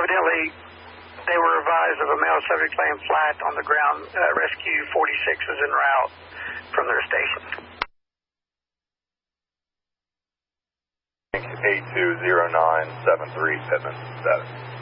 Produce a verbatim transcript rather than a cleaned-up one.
evidently, they were advised of a male subject laying flat on the ground. Uh, Rescue forty-six is en route from their station. eight two zero nine seven three, Pittman, status.